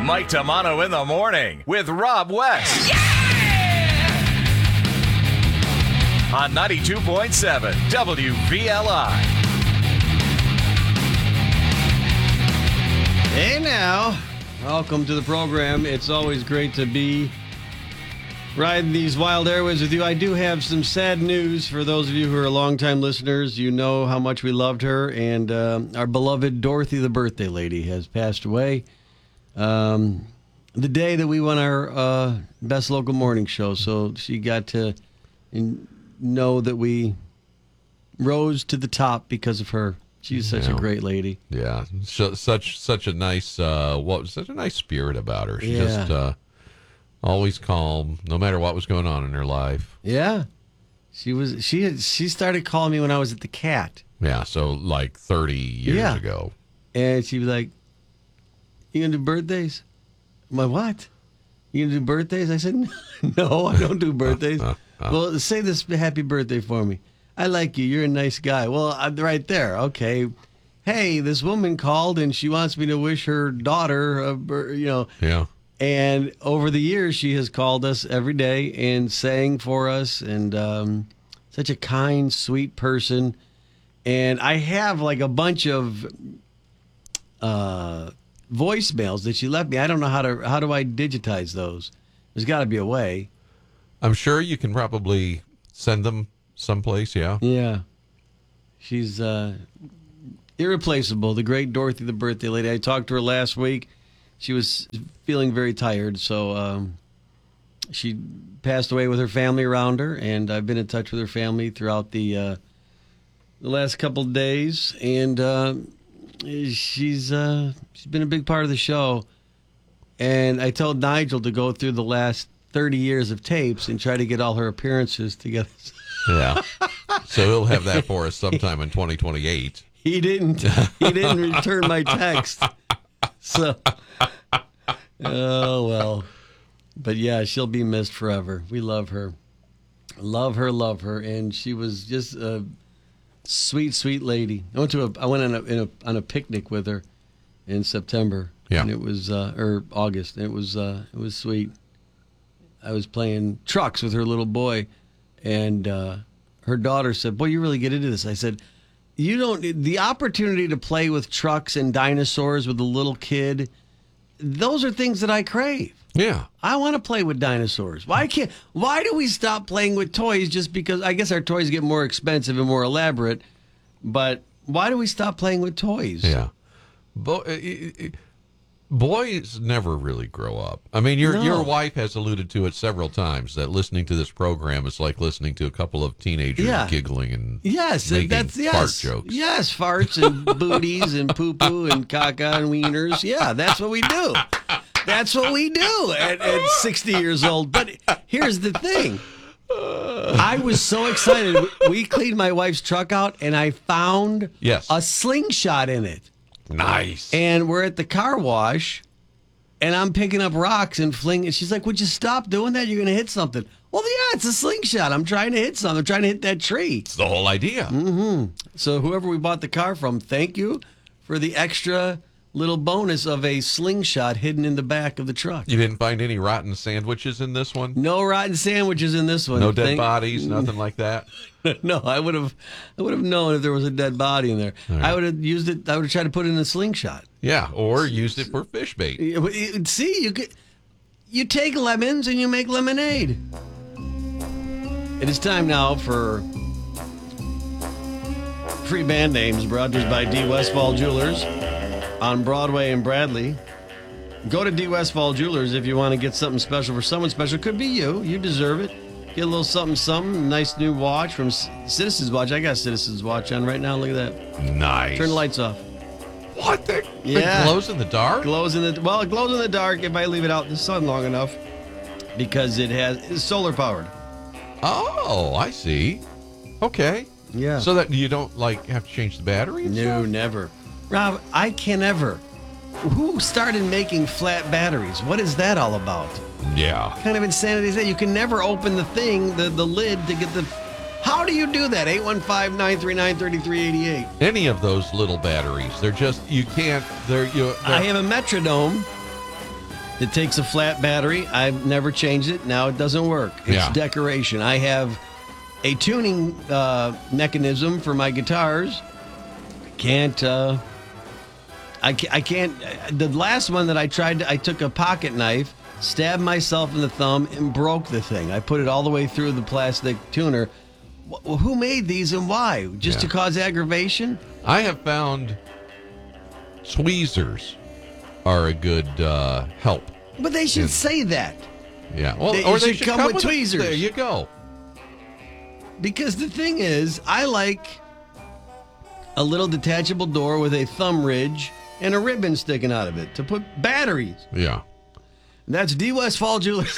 Mike Tamano in the morning with Rob West. On 92.7 WVLI. Hey now, welcome to the program. It's always great to be riding these wild airways with you. I do have some sad news for those of you who are longtime listeners. You know how much we loved her, and our beloved Dorothy, the birthday lady, has passed away the day that we won our Best Local Morning Show. So she got to know that we rose to the top because of her. She's such a great lady. Yeah, such a nice such a nice spirit about her. She just always calm, no matter what was going on in her life. Yeah, she started calling me when I was at the Cat. Yeah, so like 30 years ago. And she'd be like, "You gonna do birthdays?" I'm like, "What? You gonna do birthdays?" I said, "No, I don't do birthdays." Well, say this happy birthday for me. I like you. You're a nice guy. Well, I'm right there. Okay. Hey, this woman called and she wants me to wish her daughter, Yeah. And over the years, she has called us every day and sang for us, and such a kind, sweet person. And I have like a bunch of voicemails that she left me. I don't know how do I digitize those? There's got to be a way. I'm sure you can probably send them someplace, yeah. Yeah. She's irreplaceable, the great Dorothy, the birthday lady. I talked to her last week. She was feeling very tired, so she passed away with her family around her, and I've been in touch with her family throughout the last couple of days, and she's been a big part of the show. And I told Nigel to go through the last 30 years of tapes and try to get all her appearances together. Yeah. So he'll have that for us sometime in 2028. He didn't return my text. So, oh, well. But yeah, she'll be missed forever. We love her. Love her. And she was just a sweet, sweet lady. I went on a picnic with her in September. Yeah. And it was, or August. And it was sweet. I was playing trucks with her little boy. And her daughter said, "Boy, you really get into this." I said, the opportunity to play with trucks and dinosaurs with a little kid, those are things that I crave. Yeah. I want to play with dinosaurs. Why do we stop playing with toys just because? I guess our toys get more expensive and more elaborate, but why do we stop playing with toys? Yeah. Boys never really grow up. I mean, your wife has alluded to it several times that listening to this program is like listening to a couple of teenagers giggling and making fart jokes. Yes, farts and booties and poo-poo and caca and wieners. Yeah, that's what we do. That's what we do at 60 years old. But here's the thing. I was so excited. We cleaned my wife's truck out, and I found a slingshot in it. Nice. And we're at the car wash, and I'm picking up rocks and flinging. She's like, "Would you stop doing that? You're going to hit something." Well, yeah, it's a slingshot. I'm trying to hit something. I'm trying to hit that tree. It's the whole idea. Mm-hmm. So whoever we bought the car from, thank you for the extra little bonus of a slingshot hidden in the back of the truck. You didn't find any rotten sandwiches in this one? No rotten sandwiches in this one. No dead bodies, nothing like that? No, I would have known if there was a dead body in there. Right. I would have used it. I would have tried to put it in a slingshot. Yeah, or used it for fish bait. See, you take lemons and you make lemonade. It is time now for free band names brought to us by D. Westfall Jewelers on Broadway and Bradley. Go to D. Westfall Jewelers if you want to get something special for someone special. Could be you. You deserve it. Get a little something. Nice new watch from Citizens Watch. I got Citizens Watch on right now. Look at that. Nice. Turn the lights off. What? It glows in the dark? It glows in the dark if I leave it out in the sun long enough because it's solar powered. Oh, I see. Okay. Yeah. So that you don't have to change the battery? No, never. Rob, I can never. Who started making flat batteries? What is that all about? Yeah. What kind of insanity is that? You can never open the thing, the lid to get the... How do you do that? 815-939-3388. Any of those little batteries. They're just, you can't, I have a metronome It takes a flat battery. I've never changed it. Now it doesn't work. It's decoration. I have a tuning mechanism for my guitars. I can't. The last one that I tried, I took a pocket knife, stabbed myself in the thumb, and broke the thing. I put it all the way through the plastic tuner. Who made these and why? Just to cause aggravation? I have found tweezers are a good help. But they should say that. Yeah. Well, or they should come with tweezers. There you go. Because the thing is, I like a little detachable door with a thumb ridge and a ribbon sticking out of it to put batteries. Yeah. That's D. Westfall Jewelers.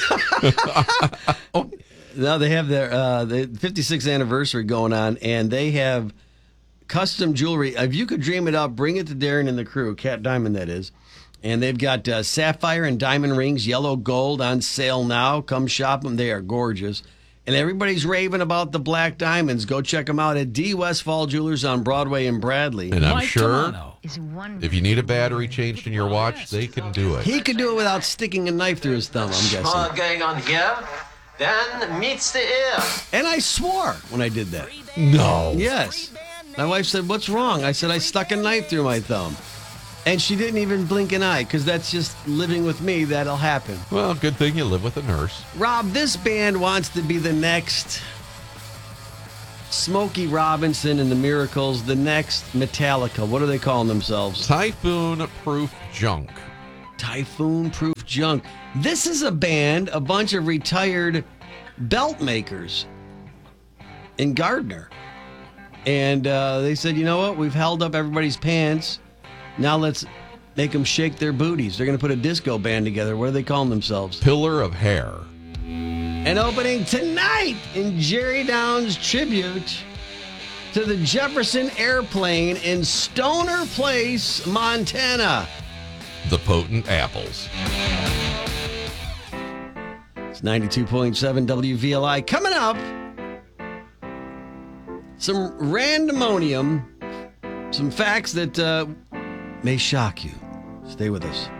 Now they have their the 56th anniversary going on, and they have custom jewelry. If you could dream it up, bring it to Darren and the crew, Cat Diamond that is. And they've got sapphire and diamond rings, yellow gold on sale now. Come shop them. They are gorgeous. And everybody's raving about the black diamonds. Go check them out at D. Westfall Jewelers on Broadway in Bradley. And I'm sure if you need a battery changed in your watch, they can do it. He could do it without sticking a knife through his thumb, I'm guessing. Going on here, then meets the ear. And I swore when I did that. No. Yes. My wife said, "What's wrong?" I said, "I stuck a knife through my thumb." And she didn't even blink an eye, because that's just living with me. That'll happen. Well, good thing you live with a nurse. Rob, this band wants to be the next Smokey Robinson and the Miracles, the next Metallica. What are they calling themselves? Typhoon-proof junk. Typhoon-proof junk. This is a band, a bunch of retired belt makers in Gardner. And they said, you know what? We've held up everybody's pants. Now let's make them shake their booties. They're going to put a disco band together. What are they calling themselves? Pillar of Hair. And opening tonight in Jerry Downs tribute to the Jefferson Airplane in Stoner Place, Montana. The Potent Apples. It's 92.7 WVLI. Coming up, some randomonium, some facts that may shock you. Stay with us.